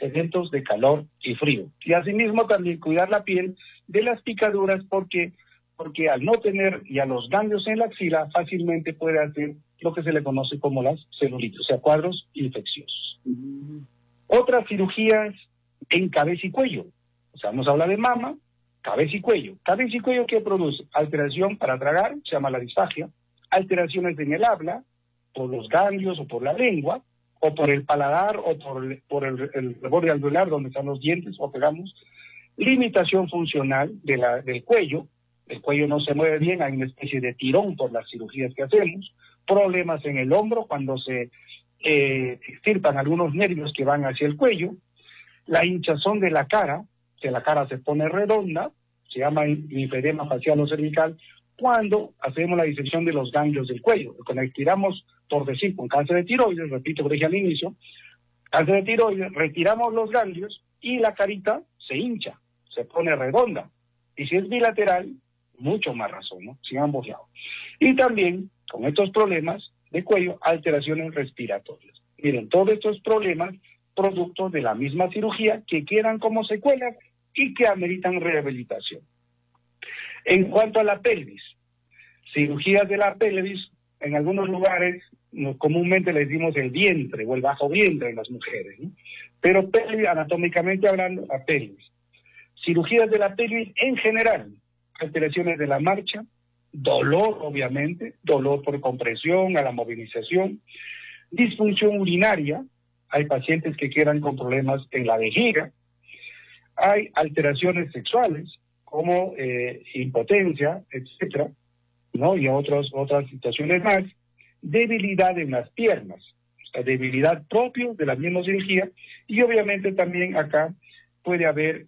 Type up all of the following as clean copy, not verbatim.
eventos de calor y frío. Y asimismo también cuidar la piel de las picaduras porque al no tener ya los ganglios en la axila, fácilmente puede hacer lo que se le conoce como las celulitis, o sea, cuadros infecciosos. Otras cirugías en cabeza y cuello. O sea, nos habla de mama, cabeza y cuello. Cabeza y cuello, ¿qué produce? Alteración para tragar, se llama la disfagia. Alteraciones en el habla, por los ganglios o por la lengua, o por el paladar, o por el borde alveolar donde están los dientes, o pegamos. Limitación funcional del cuello. El cuello no se mueve bien, hay una especie de tirón por las cirugías que hacemos. Problemas en el hombro cuando se extirpan algunos nervios que van hacia el cuello. La hinchazón de la cara, que la cara se pone redonda, se llama linfedema facial o cervical, cuando hacemos la disección de los ganglios del cuello. Cuando estiramos, por decir, con cáncer de tiroides, repito, como dije al inicio, cáncer de tiroides, retiramos los ganglios y la carita se hincha, se pone redonda. Y si es bilateral, mucho más razón, ¿no? Si ambos lados. Y también, con estos problemas de cuello, alteraciones respiratorias. Miren, todos estos problemas, productos de la misma cirugía, que quedan como secuelas y que ameritan rehabilitación. En cuanto a la pelvis, cirugías de la pelvis, en algunos lugares, comúnmente le decimos el vientre o el bajo vientre en las mujeres, ¿no? Pero pelvis, anatómicamente hablando, la pelvis. Cirugías de la pelvis en general, alteraciones de la marcha, dolor, obviamente, dolor por compresión, a la movilización, disfunción urinaria, hay pacientes que quedan con problemas en la vejiga, hay alteraciones sexuales, como impotencia, etcétera, ¿no? Y otras situaciones más, debilidad en las piernas, o sea, debilidad propio de la misma cirugía, y obviamente también acá puede haber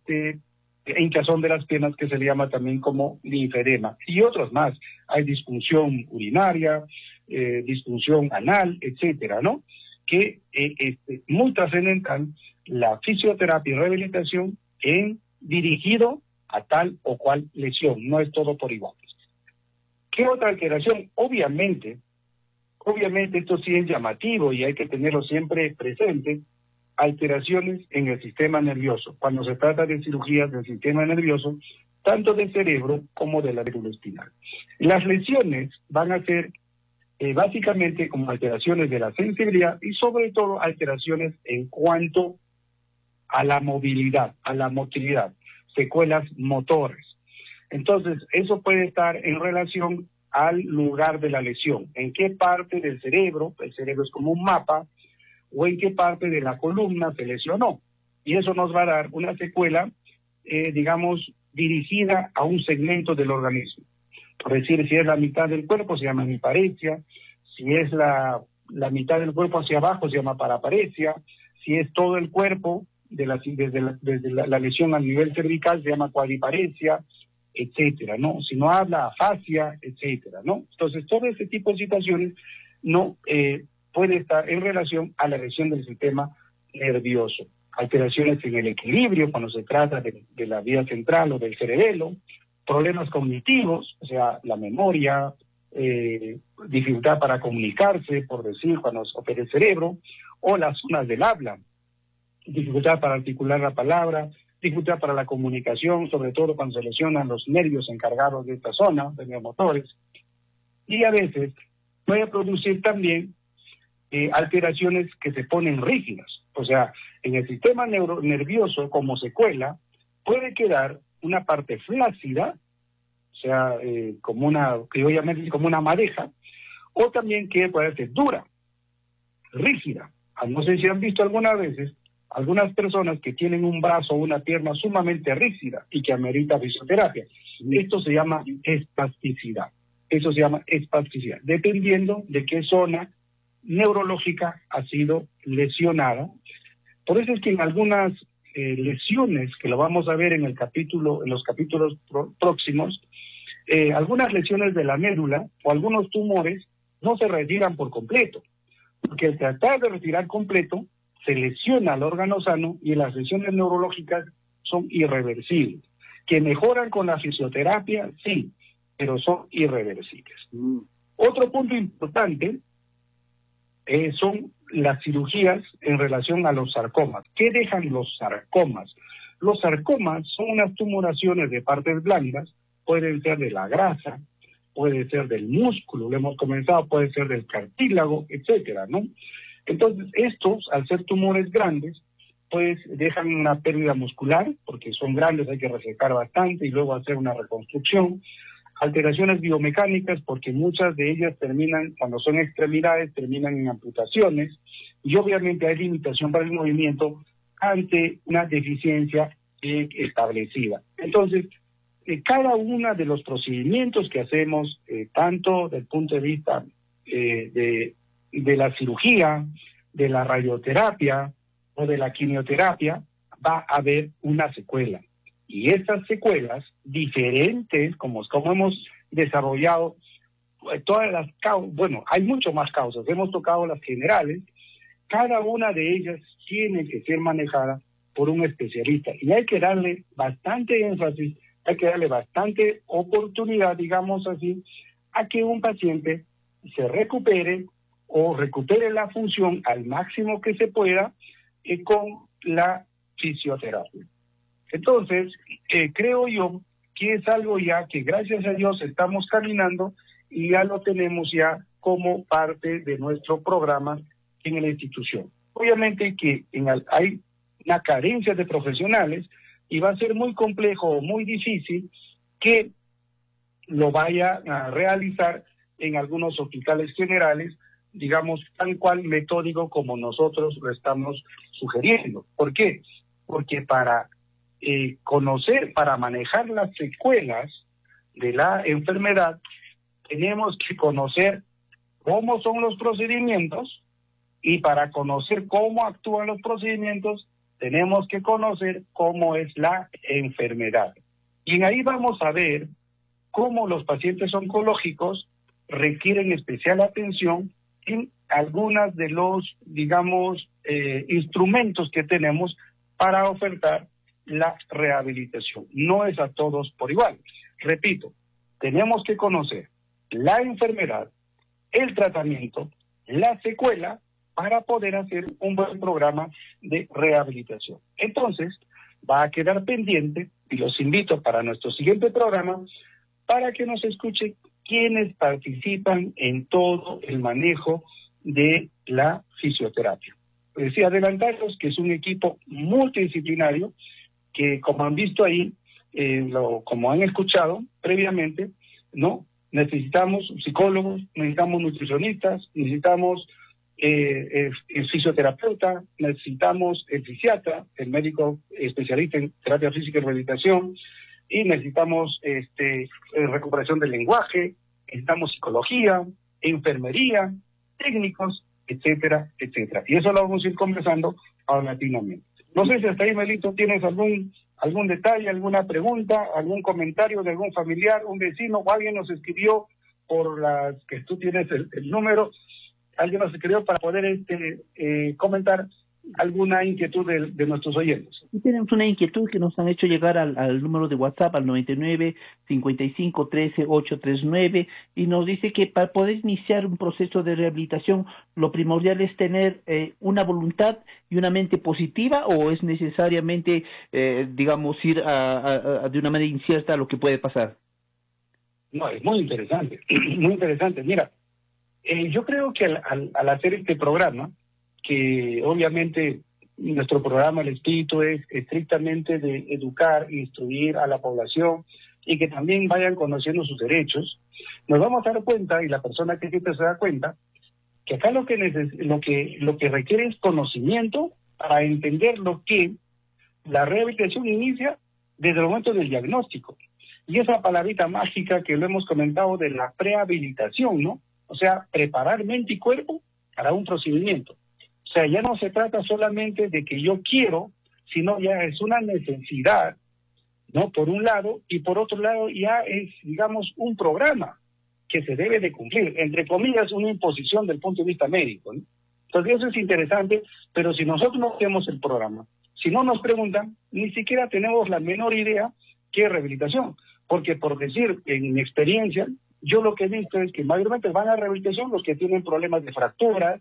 hinchazón de las piernas que se le llama también como linfedema, y otros más, hay disfunción urinaria, disfunción anal, etcétera, ¿no? Que muy trascendental la fisioterapia y rehabilitación dirigido a tal o cual lesión, no es todo por igual. ¿Qué otra alteración? Obviamente esto sí es llamativo y hay que tenerlo siempre presente, alteraciones en el sistema nervioso, cuando se trata de cirugías del sistema nervioso, tanto del cerebro como de la médula espinal. Las lesiones van a ser básicamente como alteraciones de la sensibilidad y sobre todo alteraciones en cuanto a la movilidad, a la motilidad, secuelas motoras. Entonces, eso puede estar en relación al lugar de la lesión. ¿En qué parte del cerebro? El cerebro es como un mapa, o en qué parte de la columna se lesionó. Y eso nos va a dar una secuela, digamos, dirigida a un segmento del organismo. Por decir, si es la mitad del cuerpo, se llama hemiparesia. Si es la mitad del cuerpo hacia abajo, se llama paraparesia. Si es todo el cuerpo, desde la lesión a nivel cervical, se llama cuadriparesia, etcétera, ¿no? Si no habla afasia, etcétera, ¿no? Entonces, todo ese tipo de situaciones no puede estar en relación a la lesión del sistema nervioso. Alteraciones en el equilibrio cuando se trata de la vía central o del cerebelo, problemas cognitivos, o sea, la memoria, dificultad para comunicarse, por decir, cuando se opera el cerebro, o las zonas del habla, dificultad para articular la palabra, dificultad para la comunicación, sobre todo cuando se lesionan los nervios encargados de esta zona, de los motores, y a veces puede producir también alteraciones que se ponen rígidas, o sea, en el sistema nervioso como secuela puede quedar una parte flácida, o sea, como criollanamente como una madeja, o también que puede ser dura, rígida. No sé si han visto algunas veces algunas personas que tienen un brazo o una pierna sumamente rígida y que amerita fisioterapia. Esto se llama espasticidad. Eso se llama espasticidad, dependiendo de qué zona neurológica ha sido lesionada. Por eso es que en algunas lesiones, que lo vamos a ver en los capítulos próximos, algunas lesiones de la médula o algunos tumores no se retiran por completo, porque al tratar de retirar completo, se lesiona al órgano sano y las lesiones neurológicas son irreversibles. ¿Que mejoran con la fisioterapia? Sí, pero son irreversibles. Otro punto importante son las cirugías en relación a los sarcomas. ¿Qué dejan los sarcomas? Los sarcomas son unas tumoraciones de partes blandas, pueden ser de la grasa, puede ser del músculo, lo hemos comenzado, puede ser del cartílago, etcétera, ¿no? Entonces, estos, al ser tumores grandes, pues dejan una pérdida muscular, porque son grandes, hay que resecar bastante y luego hacer una reconstrucción. Alteraciones biomecánicas, porque muchas de ellas terminan, cuando son extremidades, terminan en amputaciones, y obviamente hay limitación para el movimiento ante una deficiencia establecida. Entonces, cada uno de los procedimientos que hacemos, tanto desde el punto de vista de la cirugía, de la radioterapia o de la quimioterapia, va a haber una secuela. Y estas secuelas diferentes, como hemos desarrollado todas las causas, bueno, hay mucho más causas, hemos tocado las generales, cada una de ellas tiene que ser manejada por un especialista. Y hay que darle bastante énfasis, hay que darle bastante oportunidad, digamos así, a que un paciente se recupere o recupere la función al máximo que se pueda con la fisioterapia. Entonces, creo yo que es algo ya que gracias a Dios estamos caminando y ya lo tenemos ya como parte de nuestro programa en la institución. Obviamente que hay una carencia de profesionales y va a ser muy complejo o muy difícil que lo vaya a realizar en algunos hospitales generales, digamos, tan cual metódico como nosotros lo estamos sugiriendo. ¿Por qué? Porque para conocer, para manejar las secuelas de la enfermedad, tenemos que conocer cómo son los procedimientos, y para conocer cómo actúan los procedimientos, tenemos que conocer cómo es la enfermedad. Y ahí vamos a ver cómo los pacientes oncológicos requieren especial atención en algunas de los, digamos, instrumentos que tenemos para ofertar la rehabilitación. No es a todos por igual. Repito, tenemos que conocer la enfermedad, el tratamiento, la secuela, para poder hacer un buen programa de rehabilitación. Entonces, va a quedar pendiente, y los invito para nuestro siguiente programa, para que nos escuchen quienes participan en todo el manejo de la fisioterapia. Decía adelantarlos que es un equipo multidisciplinario que, como han visto ahí, como han escuchado previamente, ¿no? Necesitamos psicólogos, necesitamos nutricionistas, necesitamos fisioterapeuta, necesitamos el fisiatra, el médico especialista en terapia física y rehabilitación, y necesitamos recuperación del lenguaje, necesitamos psicología, enfermería, técnicos, etcétera, etcétera. Y eso lo vamos a ir conversando paulatinamente. No sé si hasta ahí, Melito, tienes algún detalle, alguna pregunta, algún comentario de algún familiar, un vecino, o alguien nos escribió por las que tú tienes el número, alguien nos escribió para poder comentar alguna inquietud de nuestros oyentes. Y tenemos una inquietud que nos han hecho llegar al número de WhatsApp, al 99-55-13-839, y nos dice que para poder iniciar un proceso de rehabilitación, lo primordial es tener una voluntad y una mente positiva, o es necesariamente, digamos, ir de una manera incierta a lo que puede pasar. No, es muy interesante, muy interesante. Mira, yo creo que al hacer este programa, que obviamente nuestro programa, el espíritu es estrictamente de educar, instruir a la población y que también vayan conociendo sus derechos, nos vamos a dar cuenta, y la persona que siempre se da cuenta, que acá lo que requiere es conocimiento para entender lo que la rehabilitación inicia desde el momento del diagnóstico. Y esa palabrita mágica que lo hemos comentado de la prehabilitación, ¿no? O sea, preparar mente y cuerpo para un procedimiento. O sea, ya no se trata solamente de que yo quiero, sino ya es una necesidad, ¿no? Por un lado, y por otro lado ya es, digamos, un programa que se debe de cumplir, entre comillas, una imposición del punto de vista médico, ¿no? Entonces eso es interesante, pero si nosotros no tenemos el programa, si no nos preguntan, ni siquiera tenemos la menor idea qué es rehabilitación, porque por decir, en mi experiencia, yo lo que he visto es que mayormente van a rehabilitación los que tienen problemas de fracturas,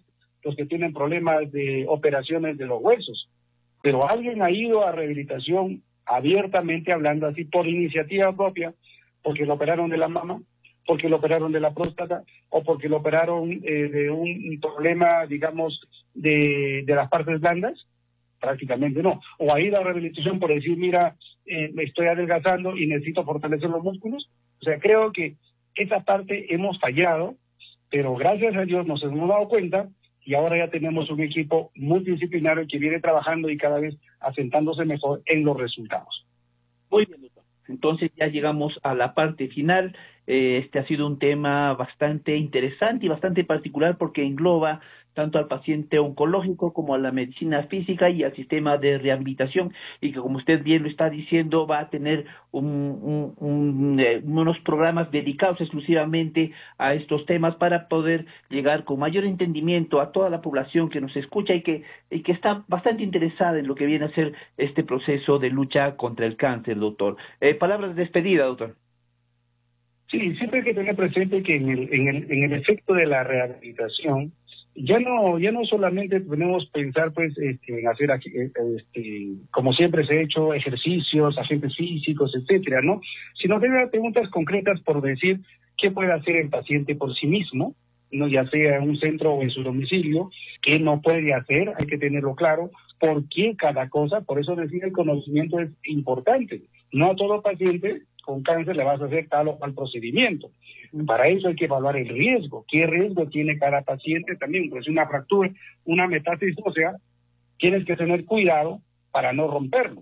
los que tienen problemas de operaciones de los huesos. Pero alguien ha ido a rehabilitación abiertamente hablando así por iniciativa propia, porque lo operaron de la mama, porque lo operaron de la próstata o porque lo operaron de un problema, digamos, de las partes blandas. Prácticamente no. O ha ido a rehabilitación por decir, mira, me estoy adelgazando y necesito fortalecer los músculos. O sea, creo que esa parte hemos fallado, pero gracias a Dios nos hemos dado cuenta y ahora ya tenemos un equipo multidisciplinario que viene trabajando y cada vez asentándose mejor en los resultados. Muy bien, doctor. Entonces ya llegamos a la parte final. Este ha sido un tema bastante interesante y bastante particular porque engloba tanto al paciente oncológico como a la medicina física y al sistema de rehabilitación, y que, como usted bien lo está diciendo, va a tener unos programas dedicados exclusivamente a estos temas para poder llegar con mayor entendimiento a toda la población que nos escucha y que está bastante interesada en lo que viene a ser este proceso de lucha contra el cáncer, doctor. Palabras de despedida, doctor. Sí, siempre hay que tener presente que en el efecto de la rehabilitación ya no solamente podemos pensar pues en hacer como siempre se ha hecho ejercicios, agentes físicos, etcétera, ¿no? Sino tener preguntas concretas por decir qué puede hacer el paciente por sí mismo, no, ya sea en un centro o en su domicilio, qué no puede hacer, hay que tenerlo claro, por qué cada cosa. Por eso decir el conocimiento es importante. No a todo paciente con cáncer le vas a hacer tal o cual procedimiento. Para eso hay que evaluar el riesgo. ¿Qué riesgo tiene cada paciente también? Pues una fractura, una metástasis ósea, tienes que tener cuidado para no romperlo.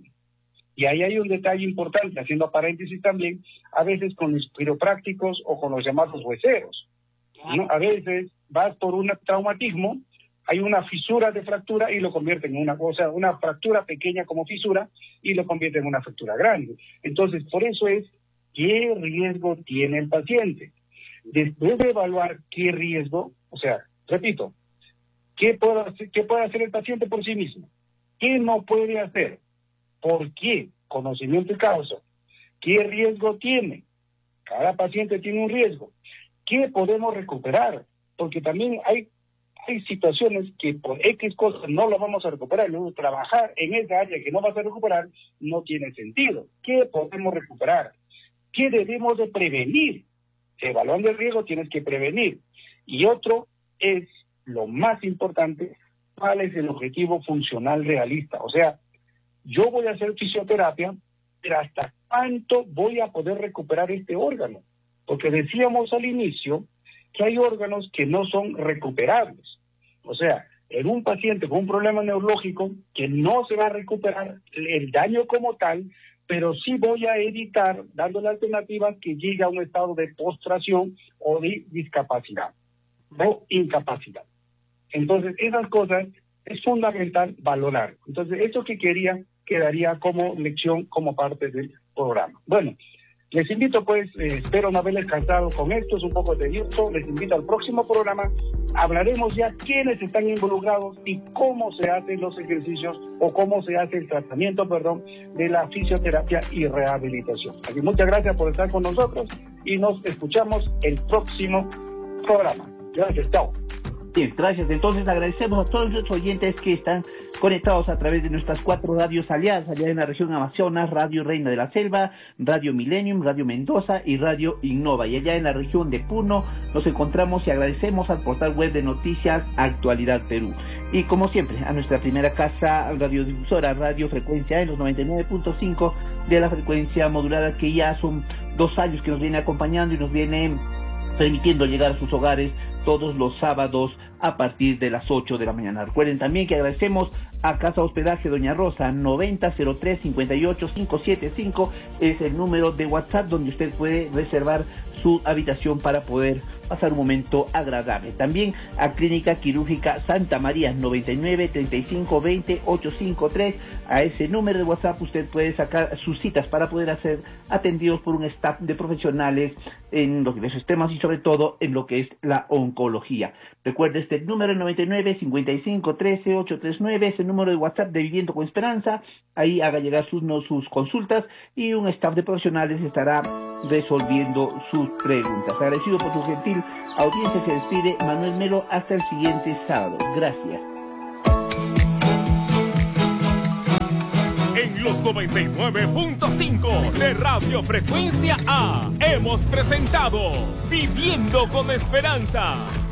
Y ahí hay un detalle importante, haciendo paréntesis también, a veces con los quiroprácticos o con los llamados hueseros, ¿no? A veces vas por un traumatismo, hay una fisura de fractura y lo convierte en una fractura pequeña como fisura y lo convierte en una fractura grande. Entonces, por eso es qué riesgo tiene el paciente. Después de evaluar qué riesgo, o sea, repito, ¿qué puede hacer el paciente por sí mismo? ¿Qué no puede hacer? ¿Por qué? Conocimiento y causa. ¿Qué riesgo tiene? Cada paciente tiene un riesgo. ¿Qué podemos recuperar? Porque también hay situaciones que por X cosas no lo vamos a recuperar. Luego, trabajar en esa área que no vas a recuperar no tiene sentido. ¿Qué podemos recuperar? ¿Qué debemos de prevenir? Evaluando el riesgo tienes que prevenir. Y otro es, lo más importante, ¿cuál es el objetivo funcional realista? O sea, yo voy a hacer fisioterapia, pero ¿hasta cuánto voy a poder recuperar este órgano? Porque decíamos al inicio que hay órganos que no son recuperables. O sea, en un paciente con un problema neurológico que no se va a recuperar el daño como tal, pero sí voy a evitar, dándole alternativas, que llegue a un estado de postración o de discapacidad o incapacidad. Entonces, esas cosas es fundamental valorar. Entonces, eso que quedaría como lección, como parte del programa. Bueno, les invito pues, espero no haberles cansado con esto, es un poco tedioso, les invito al próximo programa, hablaremos ya quiénes están involucrados y cómo se hacen los ejercicios o cómo se hace el tratamiento, de la fisioterapia y rehabilitación. Así, muchas gracias por estar con nosotros y nos escuchamos el próximo programa. Gracias, chao. Bien, gracias. Entonces agradecemos a todos los oyentes que están conectados a través de nuestras 4 radios aliadas allá en la región Amazonas: Radio Reina de la Selva, Radio Millennium, Radio Mendoza y Radio Innova. Y allá en la región de Puno nos encontramos y agradecemos al portal web de noticias Actualidad Perú. Y como siempre, a nuestra primera casa radiodifusora, Radio Frecuencia en los 99.5 de la frecuencia modulada, que ya son 2 años que nos viene acompañando y nos viene permitiendo llegar a sus hogares todos los sábados a partir de las 8 de la mañana. Recuerden también que agradecemos a Casa Hospedaje Doña Rosa. 9003-58575 es el número de WhatsApp donde usted puede reservar su habitación para poder pasar un momento agradable. También a Clínica Quirúrgica Santa María, 99-3520-853. A ese número de WhatsApp usted puede sacar sus citas para poder ser atendidos por un staff de profesionales en los diversos temas y sobre todo en lo que es la oncología. Recuerde este número 99-55-13-839, es el número de WhatsApp de Viviendo con Esperanza. Ahí haga llegar sus consultas y un staff de profesionales estará resolviendo sus preguntas. Agradecido por su gentil audiencia, se despide Manuel Melo hasta el siguiente sábado. Gracias. En los 99.5 de Radio Frecuencia A hemos presentado Viviendo con Esperanza.